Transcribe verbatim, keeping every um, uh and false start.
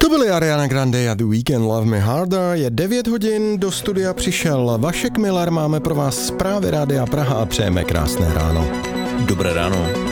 byly Ariana Grande a The Weeknd Love Me Harder. Je devět hodin, do studia přišel Vašek Miller, máme pro vás zprávy Rádia Praha a přejeme krásné ráno. Dobré ráno.